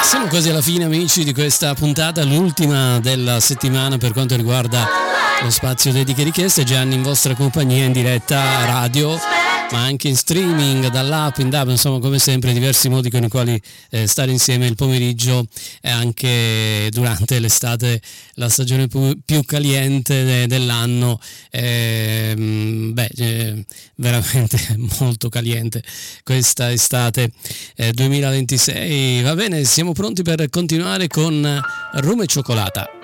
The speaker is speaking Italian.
Siamo quasi alla fine, amici, di questa puntata, l'ultima della settimana per quanto riguarda lo spazio dediche richieste. Gianni in vostra compagnia in diretta radio, ma anche in streaming, dall'app, in DAB, insomma come sempre diversi modi con i quali stare insieme il pomeriggio e anche durante l'estate, la stagione più caliente dell'anno, veramente molto caliente questa estate 2026. Va bene, siamo pronti per continuare con Rum e Cioccolata.